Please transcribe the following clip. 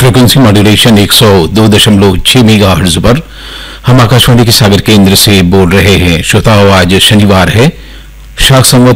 Frequency modulation 102.6 megahertz पर हम आकाशवाणी के सागर केंद्र से बोल रहे हैं। श्रोताओं, आज शनिवार है, शाक संवत